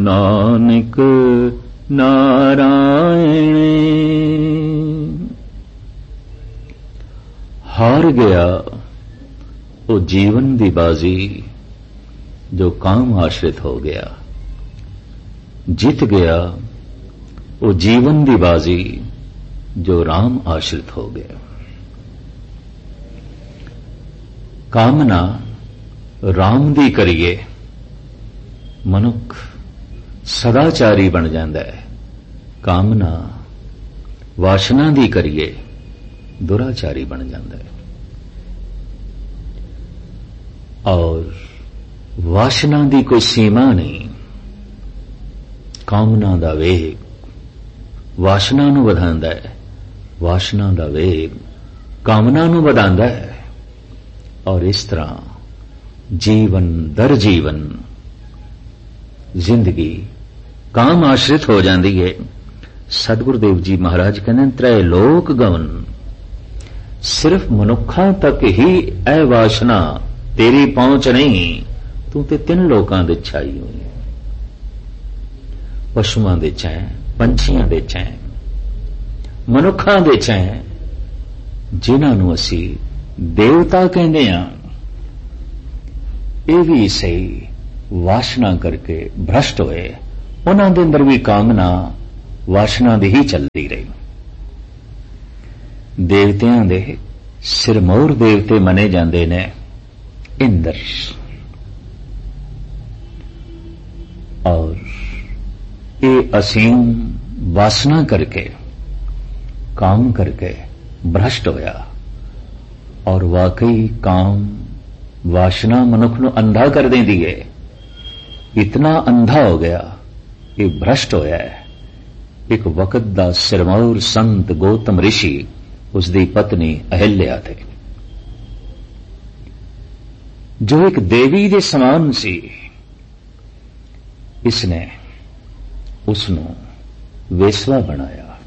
नानक नारायण। हार गया वो जीवन दी बाजी जो काम आश्रित हो गया, जीत गया वो जीवन दी बाजी जो राम आश्रित हो गया। कामना राम दी करिए मनुख सदाचारी बन जाता है, कामना वासना दी करिए दुराचारी बन जाता है। और वासना दी कोई सीमा नहीं, कामना दा वेग वासना नूं वधांदा है, वासना दा वेग कामना नूं वधांदा है। और इस तरह जीवन दर जीवन जिंदगी काम आश्रित हो जाती है। सतगुरुदेव जी महाराज कहते त्रै लोक गवन, सिर्फ मनुखा तक ही ए वासना तेरी पहुंच नहीं, तू ते तीन लोकां दे छाई हुई, पशुआं दे चैन, पंछियां दे चैन, मनुखां दे चैन, जिन्हां नूं असी देवता कहते हैं। ये भी सही वासना करके भ्रष्ट होए, उन्हां दे अंदर भी कामना वासना दी ही चलती रही। देवतियां दे सिरमौर देवते मने जाते ने इंद्र, और ये असीम वासना करके काम करके भ्रष्ट होया। और वाकई काम वासना मनुख नूं अंधा कर देंदी है, इतना अंधा हो गया कि भ्रष्ट होया है। एक वक्त दा सिरमौर संत गौतम ऋषि उसकी पत्नी अहिल्या थे, जो एक देवी के समान सी। इसने उसनूं वेसवा बनाया,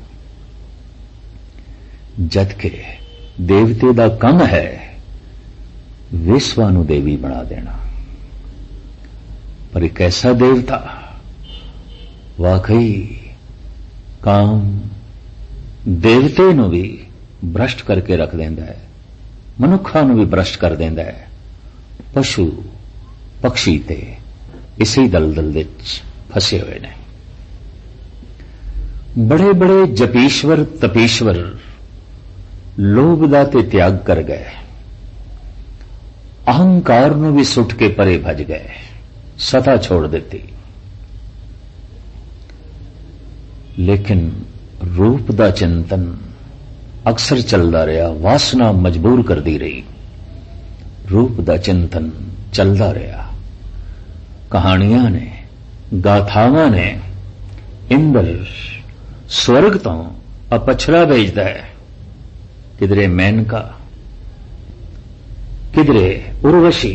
जबकि देवते का काम है वेसवा नूं देवी बना देना। पर एक ऐसा देवता वाकई काम देवते नूं भी भ्रष्ट करके रख देंदा है, मनुखा नूं भी भ्रष्ट कर देंदा है। पशु पक्षी ते इसी दलदल विच फसे हुए ने। बड़े बड़े जपीश्वर तपीश्वर लोभ दा ते त्याग कर गए, अहंकार नूं भी सुट के परे भज गए, सता छोड़ देती। लेकिन रूप दा चिंतन अक्सर चलता रहा, वासना मजबूर कर दी रही, रूप दा चिंतन चलता रहा। कहानियां ने, गाथावां ने, इंद्र स्वर्ग तो अपछड़ा भेजता है, किधरे मेनका, किधरे उर्वशी,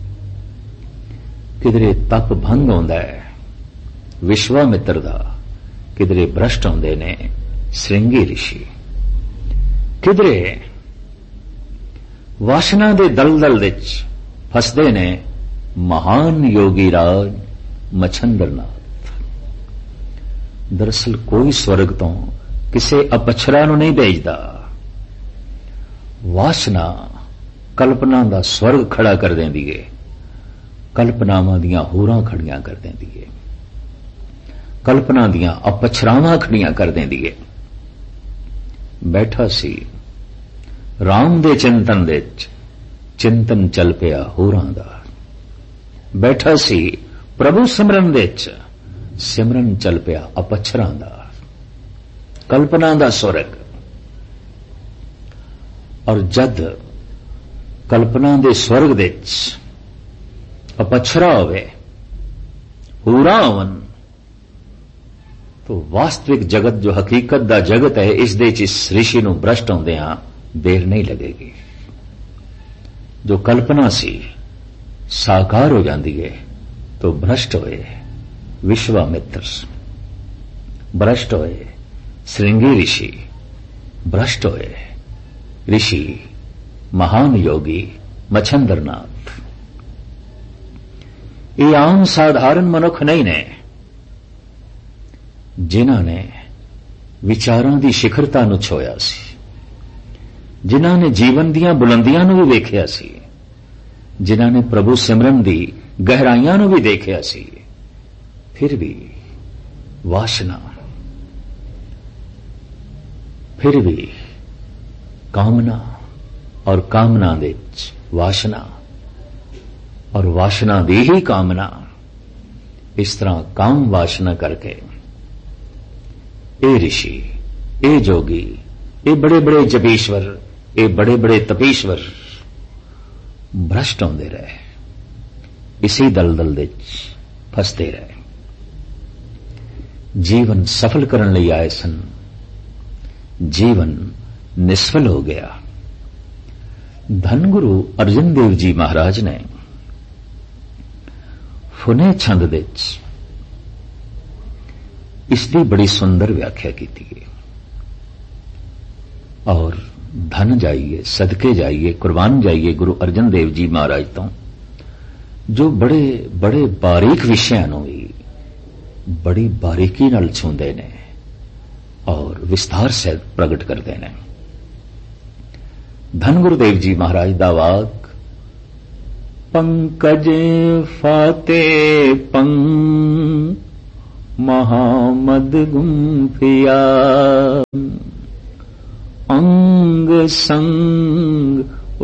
किधरे तप भंग होंदा है विश्वामित्र दा, किधरे भ्रष्ट होंदे ने श्रृंगी ऋषि, किधरे वासना दे दलदल विच फसदे ने महान योगी राज मच्छंद्रनाथ। दरअसल कोई स्वर्ग तो किसे अपछरा नूं नहीं भेजदा, वासना कल्पना दा स्वर्ग खड़ा कर देंदी है, कल्पनावां दियां होरां खड़ियां कर देंदी है, कल्पना दियां अपछरावां खड़ियां कर देंदी है। बैठा सी राम दे चिंतन विच, चिंतन चल पिया होरां दा। बैठा सी प्रभु सिमरन विच, सिमरन चल पिया अपछरां दा, कल्पना दा स्वर्ग। और जद कल्पना दे स्वर्ग विच अपछरा होवे, होरां होवन, तो वास्तविक जगत जो हकीकत दा जगत है, इस दे च इस ऋषि नूं भ्रष्ट होंदियां देर नहीं लगेगी। जो कल्पना सी साकार हो जाती है, तो भ्रष्ट होए विश्वामित्र, भ्रष्ट होए श्रृंगी ऋषि, भ्रष्ट होए ऋषि महान योगी मच्छंद्रनाथ। ये आम साधारण मनुख नहीं ने, ਜਿਨ੍ਹਾਂ ਨੇ ਵਿਚਾਰਾਂ ਦੀ ਸਿਖਰਤਾ ਨੂੰ ਛੋਇਆ ਸੀ, ਜਿਨ੍ਹਾਂ ਨੇ ਜੀਵਨ ਦੀਆਂ ਬੁਲੰਦੀਆਂ ਨੂੰ ਵੀ ਵੇਖਿਆ ਸੀ, ਜਿਨ੍ਹਾਂ ਨੇ ਪ੍ਰਭੂ ਸਿਮਰਨ ਦੀ ਗਹਿਰਾਈਆਂ ਨੂੰ ਵੀ ਦੇਖਿਆ ਸੀ, ਫਿਰ ਵੀ ਵਾਸ਼ਨਾ, ਫਿਰ ਵੀ ਕਾਮਨਾ ਔਰ ਕਾਮਨਾ ਦੇ ਵਿੱਚ ਵਾਸ਼ਨਾ ਔਰ ਵਾਸ਼ਨਾ ਦੀ ਹੀ ਕਾਮਨਾ, ਇਸ ਤਰ੍ਹਾਂ ਕਾਮ ਵਾਸ਼ਨਾ ਕਰਕੇ ਇਹ ਰਿਸ਼ੀ, ਇਹ ਜੋਗੀ, ਇਹ ਬੜੇ ਬੜੇ ਜਪੀਸ਼ਵਰ, ਇਹ ਬੜੇ ਬੜੇ ਤਪੀਸ਼ਵਰ ਭ੍ਰਸ਼ਟ ਹੁੰਦੇ ਰਹੇ, ਇਸੇ ਦਲਦਲ ਦੇ ਵਿੱਚ ਫਸਦੇ ਰਹੇ। ਜੀਵਨ ਸਫਲ ਕਰਨ ਲਈ ਆਏ ਸਨ, ਜੀਵਨ ਨਿਸਫਲ ਹੋ ਗਿਆ। ਧੰਨ ਗੁਰੂ ਅਰਜਨ ਦੇਵ ਜੀ ਮਹਾਰਾਜ ਨੇ ਫੁਨੇ ਛੰਦ ਦੇ ਵਿੱਚ ਇਸ ਦੀ ਬੜੀ ਸੁੰਦਰ ਵਿਆਖਿਆ ਕੀਤੀ ਹੈ। ਔਰ ਧਨ ਜਾਈਏ, ਸਦਕੇ ਜਾਈਏ, ਕੁਰਬਾਨ ਜਾਈਏ ਗੁਰੂ ਅਰਜਨ ਦੇਵ ਜੀ ਮਹਾਰਾਜ ਤੋਂ, ਜੋ ਬੜੇ ਬੜੇ ਬਾਰੀਕ ਵਿਸ਼ਿਆਂ ਨੂੰ ਵੀ ਬੜੀ ਬਾਰੀਕੀ ਨਾਲ ਛੂੰਹਦੇ ਨੇ ਔਰ ਵਿਸਥਾਰ ਸਹਿਤ ਪ੍ਰਗਟ ਕਰਦੇ ਨੇ। ਧੰਨ ਗੁਰੂਦੇਵ ਜੀ ਮਹਾਰਾਜ ਦਾ ਵਾਕ, ਪੰਕਜ ਫਾਤੇ ਪੰਗ ਮਹਾਮਦ ਗੁੰਫਿਆ, ਅੰਗ ਸੰਗ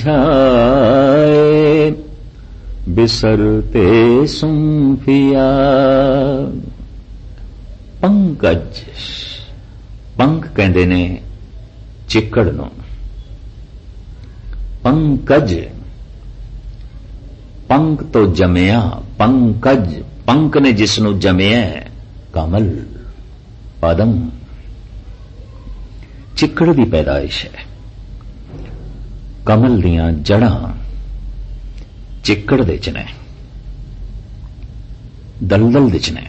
ਉਰਝਾਏ ਬਿਸਰਤੇ ਸੁੰਫਿਆ। ਪੰਕਜ, ਪੰਕ ਕਹਿੰਦੇ ਨੇ ਚਿੱਕੜ ਨੂੰ, ਪੰਕਜ ਪੰਕ ਤੋਂ ਜਮਿਆ, ਪੰਕਜ ਪੰਕ ਨੇ ਜਿਸ ਨੂੰ ਜਮਿਆ, ਕਮਲ ਪਦਮ ਚਿੱਕੜ ਦੀ ਪੈਦਾਇਸ਼ ਹੈ। ਕਮਲ ਦੀਆਂ ਜੜਾਂ ਚਿੱਕੜ ਦੇ ਚ ਨੇ, ਦਲਦਲ ਦੇ ਚ ਨੇ,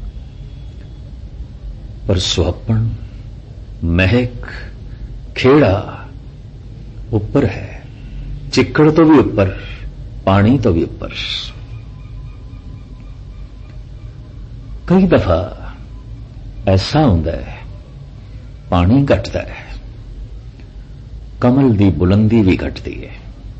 ਪਰ ਸੁਹੱਪਣ, ਮਹਿਕ, ਖੇੜਾ ਉੱਪਰ ਹੈ, ਚਿੱਕੜ ਤੋਂ ਵੀ ਉੱਪਰ, ਪਾਣੀ ਤੋਂ ਵੀ ਉੱਪਰ। ਕਈ ਦਫਾ ਐਸਾ ਹੁੰਦਾ ਹੈ, ਪਾਣੀ ਘਟਦਾ ਹੈ, ਕਮਲ ਦੀ ਬੁਲੰਦੀ ਵੀ ਘਟਦੀ ਹੈ।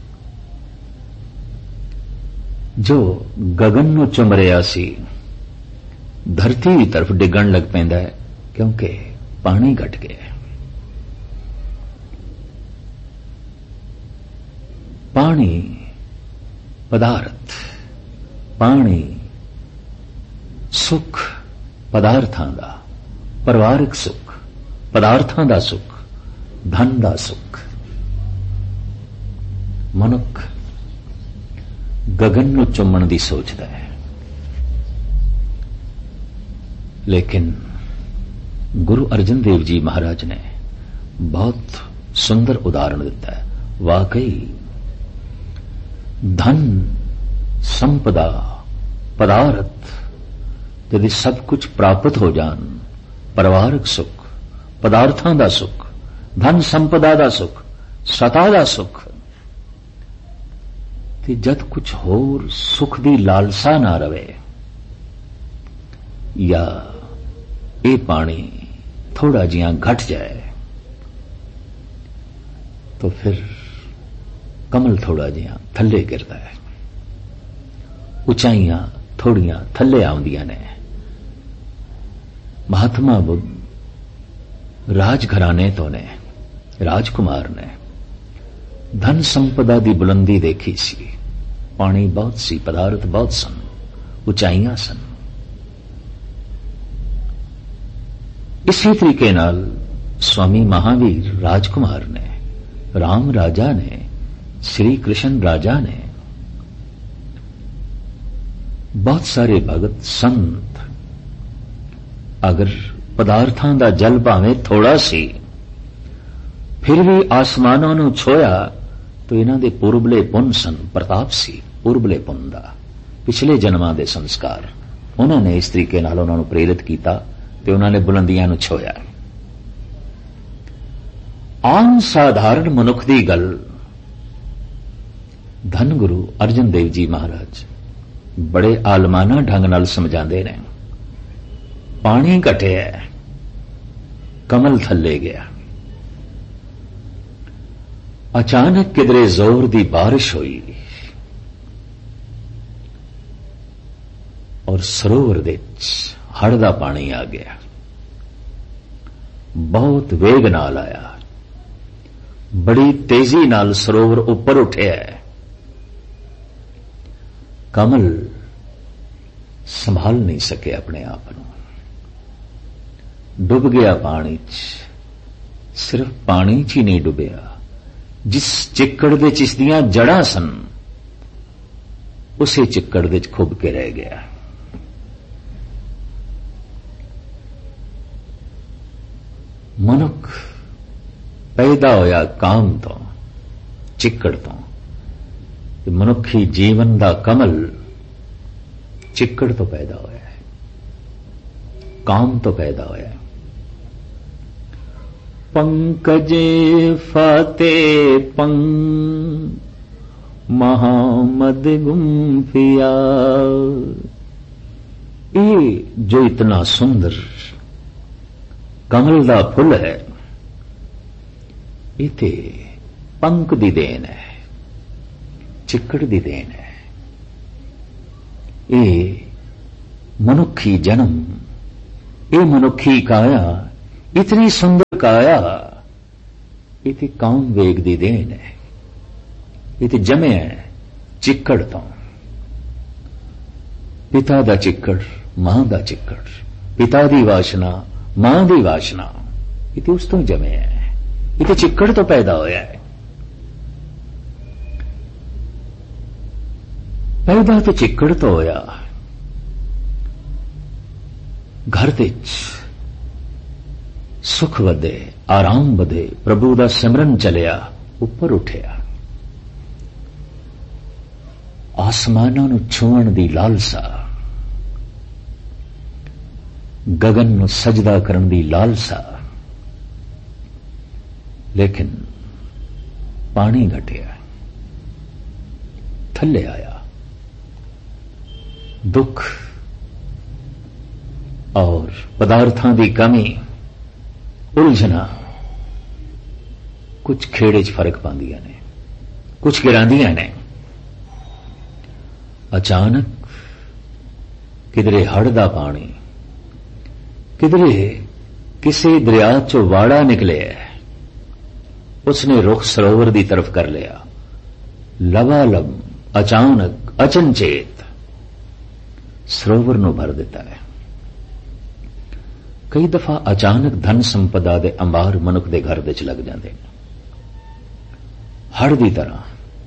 ਜੋ ਗगन ਨੂੰ ਚੁੰਮ ਰਿਹਾ ਸੀ, ਧਰਤੀ ਦੀ ਤਰਫ ਡਿੱਗਣ ਲੱਗ ਪੈਂਦਾ ਹੈ, ਕਿਉਂਕਿ ਪਾਣੀ ਘਟ ਗਿਆ। ਪਾਣੀ ਪਦਾਰਥ, ਪਾਣੀ ਸੁਖ ਪਦਾਰਥਾਂ ਦਾ, ਪਰਿਵਾਰਕ ਸੁਖ, ਪਦਾਰਥਾਂ ਦਾ ਸੁਖ, ਧਨ ਦਾ ਸੁਖ। ਮਨੁੱਖ ਗगन ਨੂੰ ਚੁੰਮਣ ਦੀ ਸੋਚਦਾ ਹੈ, ਲੇਕਿਨ ਗੁਰੂ ਅਰਜਨ ਦੇਵ ਜੀ ਮਹਾਰਾਜ ਨੇ ਬਹੁਤ ਸੁੰਦਰ ਉਦਾਹਰਣ ਦਿੱਤਾ ਹੈ। ਵਾਕਈ ਧਨ, ਸੰਪਦਾ, ਪਦਾਰਥ ਜਦ ਸਭ ਕੁਝ ਪ੍ਰਾਪਤ ਹੋ ਜਾਣ, ਪਰਿਵਾਰਕ ਸੁਖ, ਪਦਾਰਥਾਂ ਦਾ ਸੁਖ, ਧਨ ਸੰਪਦਾ ਦਾ ਸੁਖ, ਸਤਾ ਦਾ ਸੁਖ, ਤੇ ਜਦ ਕੁਝ ਹੋਰ ਸੁਖ ਦੀ ਲਾਲਸਾ ਨਾ ਰਵੇ, ਜਾਂ ਇਹ ਪਾਣੀ ਥੋੜਾ ਜਿਹਾ ਘਟ ਜਾਏ, तो फिर कमल थोड़ा जिहा थले गिरता है, उचाइयां थोड़ियां थले आउंदियां ने। महात्मा बुद्ध राजघराने तो ने, राजकुमार ने धन संपदा दी बुलंदी देखी सी, पानी बहुत सी, पदार्थ बहुत सन, उचाइयां सन। इसी तरीके नाल स्वामी महावीर राजकुमार ने, राम राजा ने, श्री कृष्ण राजा ने, बहुत सारे भगत संत अगर पदार्थां दा जल भावें थोड़ा सी फिर भी आसमानों नूं छोया तो इन्हां दे पूर्वले पुन सन, प्रताप सी पूर्वले पुन दा, पिछले जन्मां दे संस्कार उन्होंने इस तरीके नाल उन्हां नूं प्रेरित कीता ते उन्हां ने बुलंदियां नूं छोया। आम साधारण मनुख दी गल धन गुरु अर्जन देव जी महाराज बड़े आलमाना ढंग नाल समझाते हैं। पानी घटिया, कमल थले गया। अचानक किधरे जोर दी बारिश हुई और सरोवर दे हड़ दा पानी आ गया। बहुत वेग नाल आया, बड़ी तेजी नाल सरोवर उपर उठिया। कमल संभाल नहीं सके अपने आप को, डुब गया पानी च। सिर्फ पानी च ही नहीं डुबिया, जिस चिक्कड़ दे च इसदियां जड़ां सन उसे चिक्कड़ दे च खुब के रह गया। मनुख पैदा होया काम तो, चिक्कड़ तो। मनुखी जीवन दा कमल चिक्कड़ तो पैदा होया है, काम तो पैदा होया है। पंकजे फाते पंग महामद गुम्फिया। ये जो इतना सुंदर कमल दा फुल है, इते पंक दी देन है, चिक्कड़ दी देन है। ये मनुखी जन्म, ये मनुखी काया, इतनी सुंदर काया, इते काम वेग दी देन है। इते जमे है चिक्कड़ तो, पिता दा चिक्कड़, मां दा चिक्कड़, पिता दी वासना, मां दी वासना, इते उस तो जमे है। इते चिक्कड़ तो पैदा होया है। पैदा तो चिक्कड़ तो होया। घर दे सुख वधे, आराम वधे, प्रभु दा सिमरन चलिया, उपर उठिया। आसमानां नूं छूण दी लालसा, गगन नूं सजदा करन दी लालसा, लेकिन पानी घटिया, थल्ले आया। दुख और पदार्थां दी कमी, उलझना कुछ खेड़े च फर्क पांदियां ने, कुछ गिरांदियां ने। अचानक किधरे हड़ दा पानी, किधरे किसी दरिया चो वाड़ा निकले, उसने रुख सरोवर दी तरफ कर लिया। लबालब अचानक अचनचेत सरोवर नूं भर दिता है। कई दफा अचानक धन संपदा दे अंबार मनुख दे घर दे च लग जाते, हड़ दी तरह,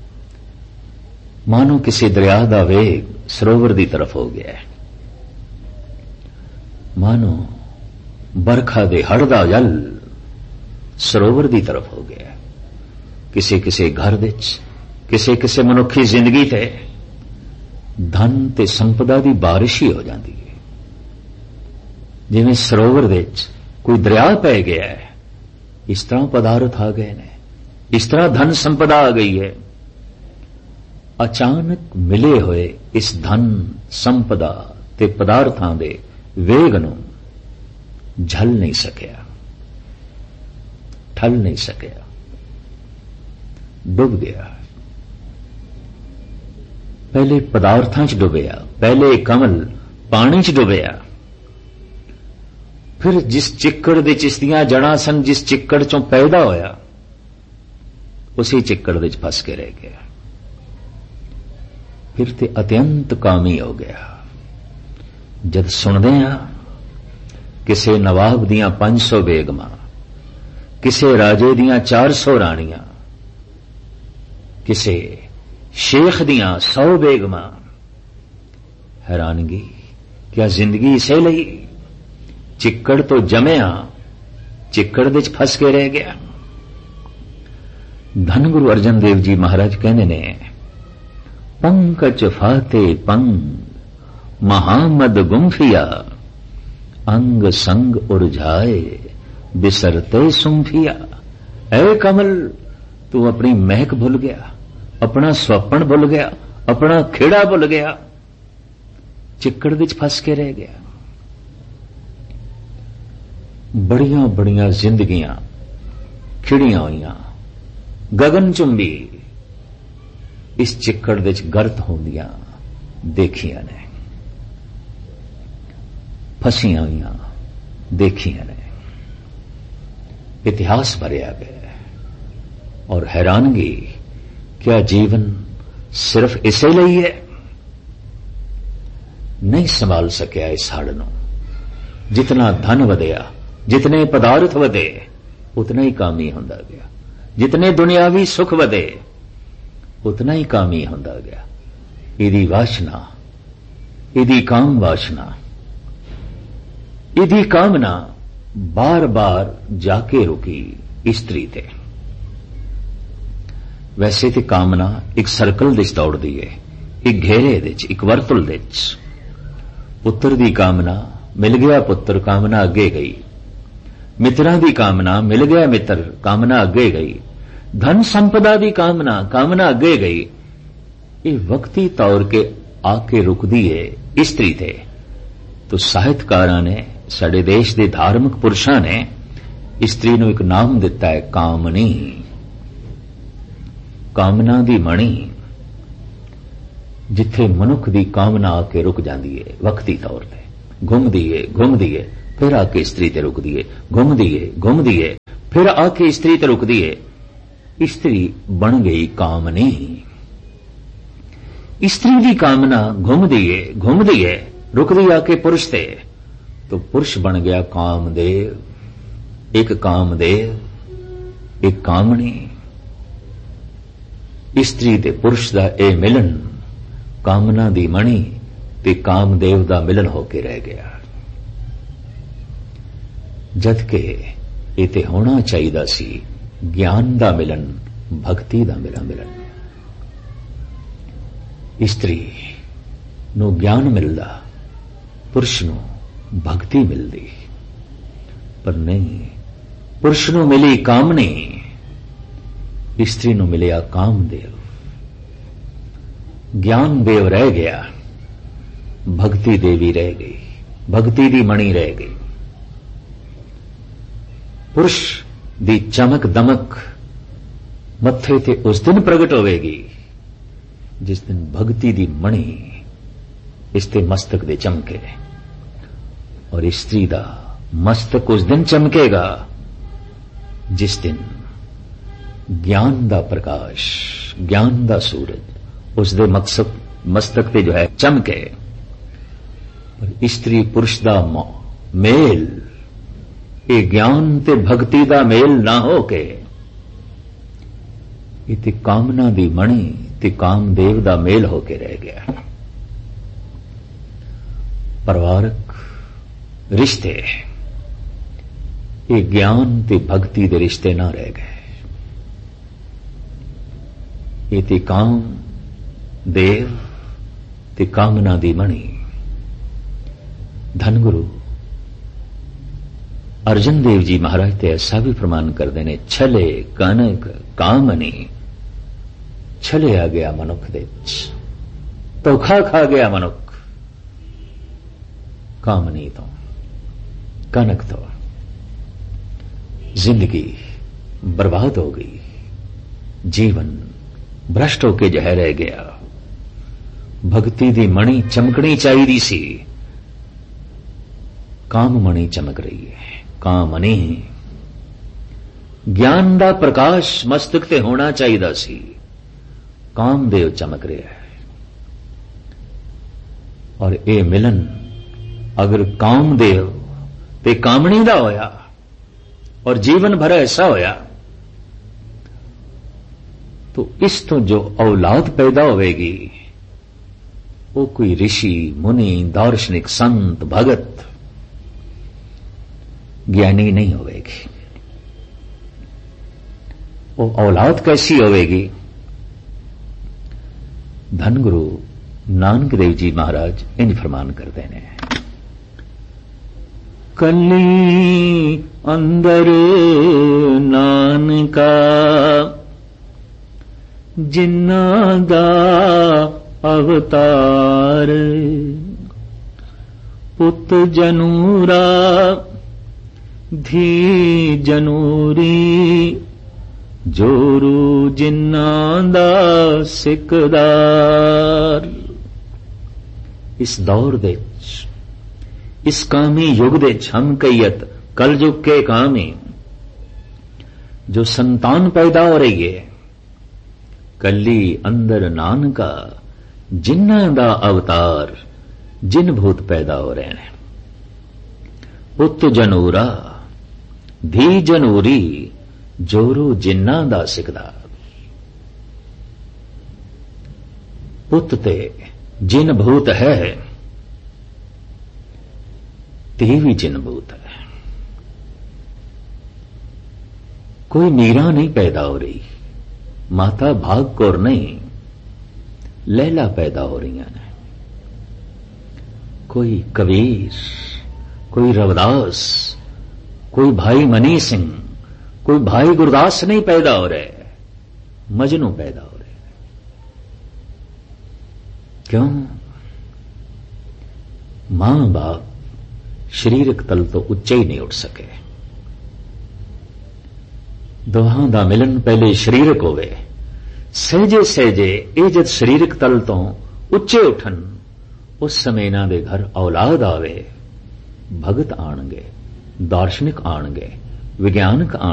मानो किसी दरिया दा वेग सरोवर दी तरफ हो गया है। मानो बरखा दे हड़ दा जल सरोवर दी तरफ हो गया है। किसी किसी घर दे च, किसी किसी मनुखी जिंदगी ते धन ते संपदा दी बारिश ही हो जाती है। जिवें सरोवर दे च कोई दरिया पै गया है, इस तरह पदार्थ आ गए ने, इस तरह धन संपदा आ गई है। अचानक मिले हुए इस धन संपदा ते पदार्थां दे वेग नूं झल नहीं सकिया, ठल नहीं सकिया, डूब गया। पहले पदार्थां च डुबिया, पहले कमल पानी च डुबिया, फिर जिस चिक्कड़ दे चिश्तियां जड़ां सन, जिस चिक्कड़ चों पैदा होया, उसी चिक्कड़ दे च फस के रह गया। फिर ते अत्यंत कामी हो गया। जद सुनदे हां किसे नवाब दियां 500 बेगमां, किसे राजे दियां 400 राणियां, किसे शेख दियां 100 बेगमां, हैरानगी, क्या जिंदगी इसे लई? चिक्कड़ तो जमया, चिक्कड़ दे च फस के रह गया। धन गुरु अर्जन देव जी महाराज कहने ने, पंकज फाते पंग महामद गुम्फिया, अंग संग उर्झाए बिसरते सुम्फिया। ऐ कमल, तू अपनी महक भूल गया, अपना स्वप्न भूल गया, अपना खेड़ा भूल गया, चिक्कड़ विच फस के रह गया। बड़ियां बड़ियां जिंदगियां खिड़ियां होईयां गगन चुंबी इस चिक्कड़ दे च गर्त होंदियां देखियां ने, फसियां होईयां देखियां ने। इतिहास भरिया गया और हैरानगी, क्या जीवन सिर्फ इसे ਲਈ है? नहीं संभाल सकिया इस हड़ नूं। जितना धन वधिया, जितने पदार्थ वधे, उतना ही कामी हुंदा गया। जितने दुनियावी सुख वधे, उतना ही कामी हुंदा गया। इहदी वासना, इहदी काम वासना, इहदी कामना बार बार जाके रुकी इस्त्री ते। वैसे तो कामना एक सर्कल दे च दौड़दी है, एक घेरे दे च, एक वर्तुल दे च। पुत्र दी कामना, मिल गया पुत्र, कामना अगे गई। मित्रां दी कामना, मिल गया मित्र, कामना अगे गई। धन संपदा दी कामना, कामना अगे गई। ये वक्ती तौर के आके रुकदी है इस्त्री ते। तो साहित्यकारां ने, साडे देश दे धार्मिक पुरुषां ने इस्त्री नूं एक नाम दिता है, कामनी। कामना दी मणी, जिथे मनुख दी कामना आके रुक जाती है वक्ती तौर पर, घुमदी है फिर आके स्त्री ते रुकदी है, घुमदी है फिर आके स्त्री ते रुकदी है। स्त्री बन गई कामनी। स्त्री दी कामना घुमदी है रुकदी आके पुरुष ते, तो पुरुष बन गया कामदेव। एक कामदेव, एक कामनी। स्त्री ते पुरुष दा ए मिलन, कामना दी मणी ते कामदेव दा मिलन होके रह गया। जदकि इते होना चाहिदा सी ज्ञान दा मिलन, भक्ति दा मिलन। स्त्री नू ज्ञान मिलदा, पुरुष नू भक्ति मिलदी। पर नहीं, पुरुष नू मिली कामनी, स्त्री नू मिलिया कामदेव। ज्ञान देव रह गया, भक्ति देवी रह गई, भक्ति दी मणि रह गई। पुरुष दी चमक दमक मत्थे ते उस दिन प्रगट होवेगी जिस दिन भक्ति दी मणि इसते मस्तक दे चमके, और स्त्री दा मस्तक उस दिन चमकेगा जिस दिन ज्ञान दा प्रकाश, ज्ञान दा सूरज उस दे मस्तक ते जो है चमके। पर स्त्री पुरुष दा मेल, ये ज्ञान ते भक्ति दा मेल ना हो के इते कामना दी मणि ते कामदेव दा मेल होके रह गया। परिवारक रिश्ते ये ज्ञान ते भक्ति दे रिश्ते ना रह गए। ये ते काम देव ते कामना दी मणि। धनगुरु अर्जन देव जी महाराज ते ऐसा भी फरमान करते हैं, छले कनक कामनी। छले आ गया मनुख दे, धोखा खा गया मनुख कामनी तो, कनक तो। जिंदगी बर्बाद हो गई, जीवन भ्रष्ट होके जह रह गया। भक्ति दी मणि चमकनी चाहिदी सी, काम मणि चमक रही है, कामनी। ज्ञान दा प्रकाश मस्तक ते होना चाहिदा सी, कामदेव चमक रहा है। और ये मिलन अगर कामदेव ते कामनी दा होया और जीवन भर ऐसा होया, तो इस तो जो औलाद पैदा होवेगी वो कोई ऋषि मुनि दार्शनिक संत भगत ज्ञानी नहीं होवेगी। वो औलाद कैसी होवेगी? धनगुरु नानक देव जी महाराज इंज फरमान करते हैं, कली अंदर नानका जिन्ना दा धी जनूरी जोरू जिन्नां दा सिकदार। इस दौर दे इस कामी युग दे हम कईयत कल युग के कामी जो संतान पैदा हो रही है, कली अंदर नानका जिन्नां दा अवतार, जिन भूत पैदा हो रहे हैं। पुत जनूरा धी जनूरी जोरू जिन्नां दा सिकदार। पुत ते जिन भूत है, ते भी जिन भूत है। कोई मीरा नहीं पैदा हो रही, माता भाग कौर नहीं, लैला पैदा हो रही हैं। कोई कबीर, कोई रविदास, कोई भाई मनी सिंह, कोई भाई गुरदास नहीं पैदा हो रहे, मजनू पैदा हो रहे। क्यों? मां बाप शरीरक तल तो उच्चे ही नहीं उठ सके। दोहां दा मिलन पहले शरीरक होवे, सहजे सहजे ये जद शरीरक तल तो उच्चे उठन, उस समय इन्हां दे घर औलाद आवे, भगत आणगे, दार्शनिक आणगे, विज्ञानक आण